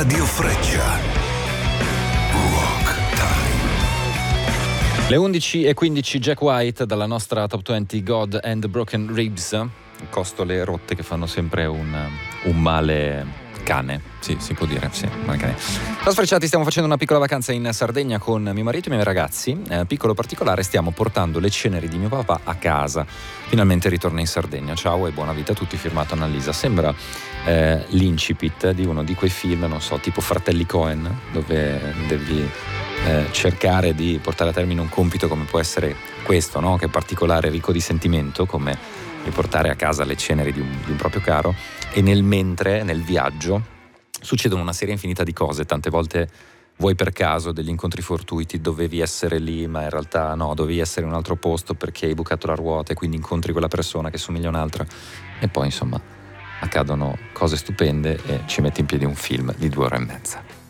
Radio Freccia. Rock Time. Le 11:15, Jack White dalla nostra Top 20, God and the Broken Ribs. Costole rotte che fanno sempre un male cane, sì, si può dire, sì, male cane. Da Sfrecciati stiamo facendo una piccola vacanza in Sardegna con mio marito e i miei ragazzi. Piccolo particolare, stiamo portando le ceneri di mio papà a casa. Finalmente ritorna in Sardegna. Ciao e buona vita a tutti, firmato Annalisa. Sembra l'incipit di uno di quei film, non so, tipo Fratelli Coen, dove devi cercare di portare a termine un compito come può essere questo, no? Che è particolare, ricco di sentimento, come riportare a casa le ceneri di un proprio caro, e nel viaggio succedono una serie infinita di cose. Tante volte vuoi per caso degli incontri fortuiti, dovevi essere lì ma in realtà no, dovevi essere in un altro posto perché hai bucato la ruota e quindi incontri quella persona che somiglia a un'altra, e poi insomma accadono cose stupende e ci metti in piedi un film di 2 ore e mezza.